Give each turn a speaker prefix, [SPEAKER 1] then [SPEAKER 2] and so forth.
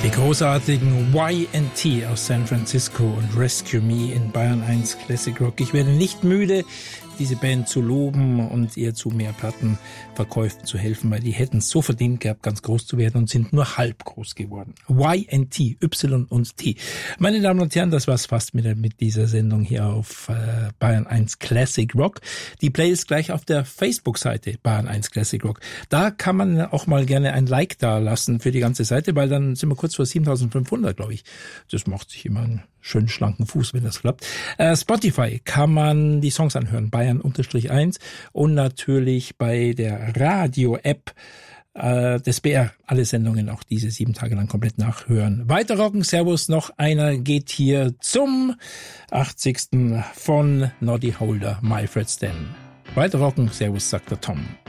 [SPEAKER 1] Die großartigen Y&T aus San Francisco und Rescue Me in Bayern 1 Classic Rock. Ich werde nicht müde, diese Band zu loben und ihr zu mehr Plattenverkäufen zu helfen, weil die hätten es so verdient gehabt, ganz groß zu werden und sind nur halb groß geworden. Y&T, Y und T. Meine Damen und Herren, das war's fast mit dieser Sendung hier auf Bayern 1 Classic Rock. Die Playlist gleich auf der Facebook-Seite Bayern 1 Classic Rock. Da kann man auch mal gerne ein Like da lassen für die ganze Seite, weil dann sind wir kurz vor 7.500, glaube ich. Das macht sich immer einen schönen schlanken Fuß, wenn das klappt. Spotify kann man die Songs anhören, Bayern-1 und natürlich bei der Radio-App des BR alle Sendungen auch diese 7 Tage lang komplett nachhören. Weiter rocken, Servus, noch einer geht hier zum 80. von Noddy Holder, My Fred Stan. Weiter rocken, Servus, sagt der Tom.